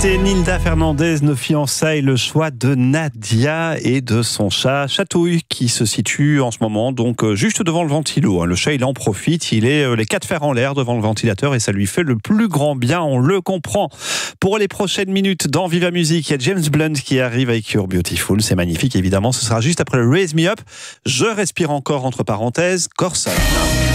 C'était Nilda Fernandez, nos fiançailles, le choix de Nadia et de son chat Chatouille qui se situe en ce moment donc juste devant le ventilo. Le chat, il en profite, il est les quatre fers en l'air devant le ventilateur et ça lui fait le plus grand bien, on le comprend. Pour les prochaines minutes dans Viva Musique, il y a James Blunt qui arrive avec You're Beautiful, c'est magnifique évidemment, ce sera juste après le Raise Me Up. Je respire encore entre parenthèses, Corson.